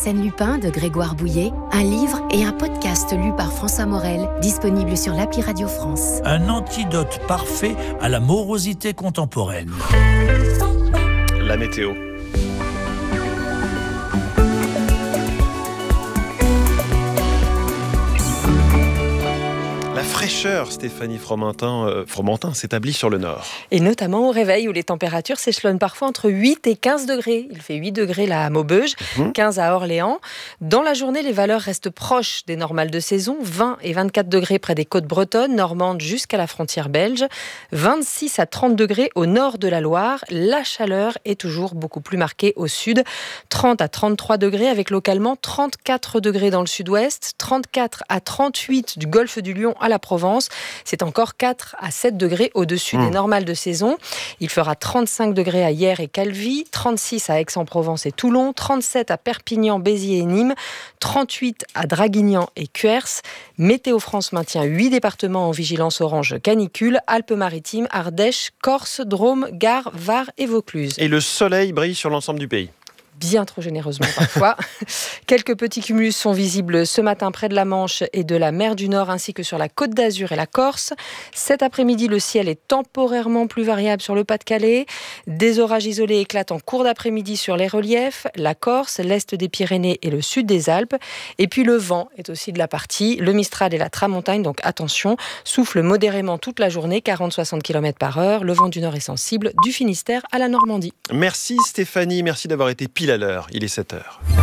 Arsène Lupin de Grégoire Bouillet, un livre et un podcast lu par François Morel, disponible sur l'appli Radio France. Un antidote parfait à la morosité contemporaine. La météo. La fraîcheur, Stéphanie Fromentin s'établit sur le nord. Et notamment au réveil où les températures s'échelonnent parfois entre 8 et 15 degrés. Il fait 8 degrés là à Maubeuge, 15 à Orléans. Dans la journée, les valeurs restent proches des normales de saison. 20 et 24 degrés près des côtes bretonnes, normandes jusqu'à la frontière belge. 26 à 30 degrés au nord de la Loire. La chaleur est toujours beaucoup plus marquée au sud. 30 à 33 degrés avec localement 34 degrés dans le sud-ouest. 34 à 38 du golfe du Lion à la Provence. C'est encore 4 à 7 degrés au-dessus des normales de saison. Il fera 35 degrés à Hyères et Calvi, 36 à Aix-en-Provence et Toulon, 37 à Perpignan, Béziers et Nîmes, 38 à Draguignan et Cuers. Météo France maintient 8 départements en vigilance orange canicule, Alpes-Maritimes, Ardèche, Corse, Drôme, Gard, Var et Vaucluse. Et le soleil brille sur l'ensemble du pays. Bien trop généreusement parfois. Quelques petits cumulus sont visibles ce matin près de la Manche et de la mer du Nord, ainsi que sur la Côte d'Azur et la Corse. Cet après-midi, le ciel est temporairement plus variable sur le Pas-de-Calais. Des orages isolés éclatent en cours d'après-midi sur les reliefs, la Corse, l'est des Pyrénées et le sud des Alpes. Et puis le vent est aussi de la partie. Le Mistral et la Tramontagne, donc attention, soufflent modérément toute la journée, 40-60 km/h. Le vent du Nord est sensible du Finistère à la Normandie. Merci Stéphanie, merci d'avoir été pile à l'heure. Il est 7h.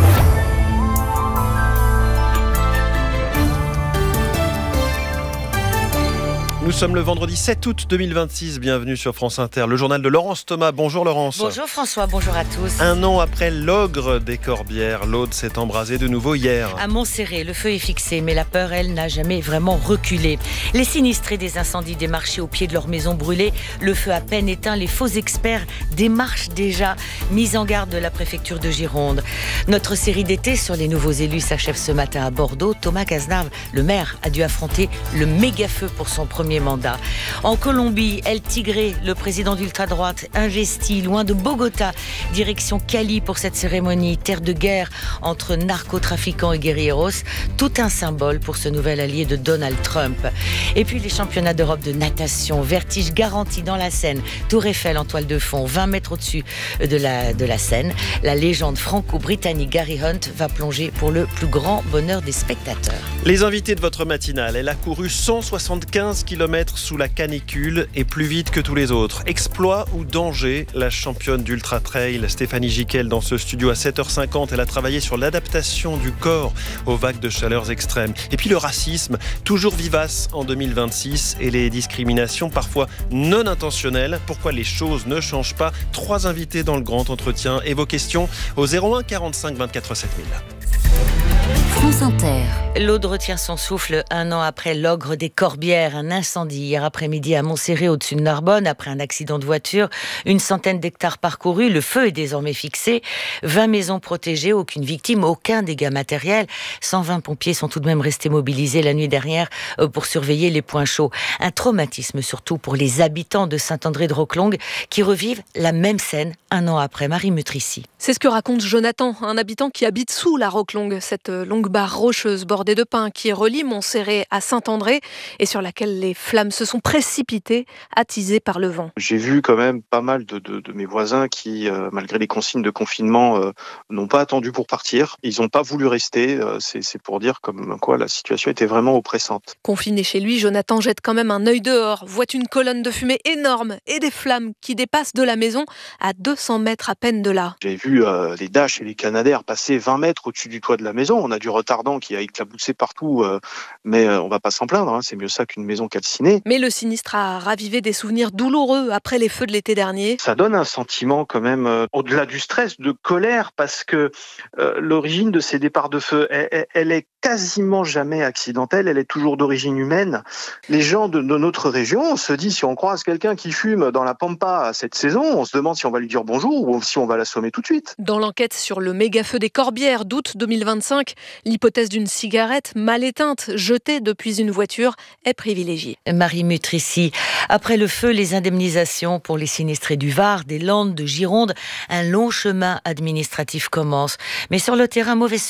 Nous sommes le vendredi 7 août 2026. Bienvenue sur France Inter, le journal de Laurence Thomas. Bonjour Laurence. Bonjour François, bonjour à tous. Un an après l'ogre des Corbières, l'Aude s'est embrasée de nouveau hier. À Montserrat, le feu est fixé, mais la peur, elle, n'a jamais vraiment reculé. Les sinistrés des incendies des marchés au pied de leurs maisons brûlées, le feu à peine éteint, les faux experts démarchent déjà. Mise en garde de la préfecture de Gironde. Notre série d'été sur les nouveaux élus s'achève ce matin à Bordeaux. Thomas Cazenave, le maire, a dû affronter le méga-feu pour son premier mandat. En Colombie, El Tigre, le président d'ultra-droite, investi loin de Bogota, direction Cali pour cette cérémonie, terre de guerre entre narcotrafiquants et guerrilleros, tout un symbole pour ce nouvel allié de Donald Trump. Et puis les championnats d'Europe de natation, vertige garanti dans la Seine, Tour Eiffel en toile de fond, 20 mètres au-dessus de la Seine. La légende franco-britannique Gary Hunt va plonger pour le plus grand bonheur des spectateurs. Les invités de votre matinale, elle a couru 175 km sous la canicule et plus vite que tous les autres. Exploit ou danger, la championne d'ultra-trail Stéphanie Jiquel dans ce studio à 7h50. Elle a travaillé sur l'adaptation du corps aux vagues de chaleurs extrêmes. Et puis le racisme, toujours vivace en 2026 et les discriminations parfois non intentionnelles. Pourquoi les choses ne changent pas? 3 invités dans le grand entretien et vos questions au 01 45 24 7000. France Inter. L'Aude retient son souffle un an après l'ogre des Corbières. Un incendie hier après-midi à Montserrat au-dessus de Narbonne après un accident de voiture. Une centaine d'hectares parcourus. Le feu est désormais fixé. 20 maisons protégées, aucune victime, aucun dégât matériel. 120 pompiers sont tout de même restés mobilisés la nuit dernière pour surveiller les points chauds. Un traumatisme surtout pour les habitants de Saint-André-de-Roquelongue qui revivent la même scène un an après. Marie Mutrici. C'est ce que raconte Jonathan, un habitant qui habite sous la Roquelongue, cette longue barre rocheuse bordée de pins qui relie Montserrat à Saint-André et sur laquelle les flammes se sont précipitées, attisées par le vent. J'ai vu quand même pas mal de mes voisins qui, malgré les consignes de confinement, n'ont pas attendu pour partir. Ils n'ont pas voulu rester. C'est pour dire comme quoi la situation était vraiment oppressante. Confiné chez lui, Jonathan jette quand même un œil dehors, voit une colonne de fumée énorme et des flammes qui dépassent de la maison à 200 mètres à peine de là. J'ai vu les Dash et les Canadair passer 20 mètres au-dessus du toit de la maison. On a du retardant qui a éclaboussé partout, mais on va pas s'en plaindre, c'est mieux ça qu'une maison calcinée. Mais le sinistre a ravivé des souvenirs douloureux après les feux de l'été dernier. Ça donne un sentiment quand même, au-delà du stress, de colère, parce que l'origine de ces départs de feu, elle est quasiment jamais accidentelle, elle est toujours d'origine humaine. Les gens de notre région, on se dit, si on croise quelqu'un qui fume dans la Pampa cette saison, on se demande si on va lui dire bonjour ou si on va l'assommer tout de suite. Dans l'enquête sur le méga-feu des Corbières d'août 2025, l'hypothèse d'une cigarette mal éteinte, jetée depuis une voiture, est privilégiée. Marie Mutrici. Après le feu, les indemnisations pour les sinistrés du Var, des Landes, de Gironde, un long chemin administratif commence. Mais sur le terrain, mauvaise